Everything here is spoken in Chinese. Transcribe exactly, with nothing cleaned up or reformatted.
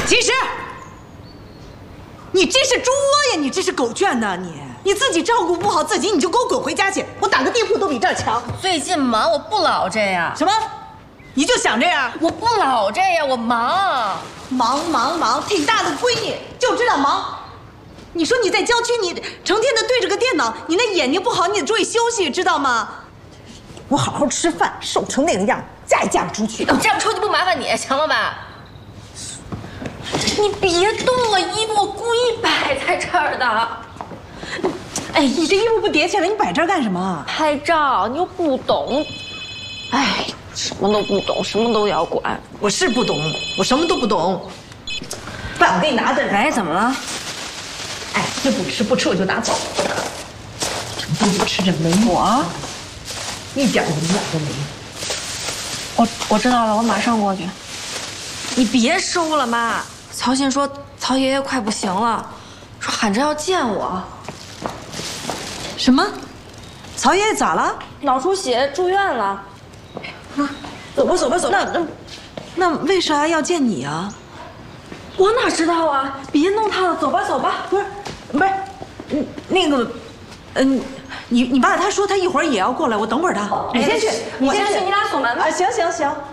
其实，你这是猪窝呀！你这是狗圈呐！你你自己照顾不好自己，你就给我滚回家去！我打个地铺都比这儿强。 最近忙，我不老这样。 什么？你就想这样？ 我不老这样，我忙。 忙忙忙，挺大的闺女就知道忙。你说你在郊区，你成天的对着个电脑，你那眼睛不好，你得注意休息，知道吗？我好好吃饭，瘦成那个样，嫁也嫁不出去。 我嫁不出去不麻烦你，行了吧？你别动我衣服，我故意摆在这儿的。 哎，你这衣服不叠起来，你摆这儿干什么？ 拍照，你又不懂。哎，什么都不懂，什么都要管。 我是不懂，我什么都不懂。饭我给你拿着。 哎，怎么了？ 哎，这不吃不吃我就拿走。成天不吃这没我，一点营养都没有。 我我知道了，我马上过去。你别收了，妈。曹信说曹爷爷快不行了，说喊着要见我。 什么？曹爷爷咋了？ 脑出血住院了。 啊，走吧走吧走吧。那那那为啥要见你啊？ 我哪知道啊！别弄他了，走吧走吧。 不是，不是，嗯，那个，嗯，你你爸他说他一会儿也要过来，我等会儿他。你先去，你先去， 你俩锁门吧。 啊，行行行。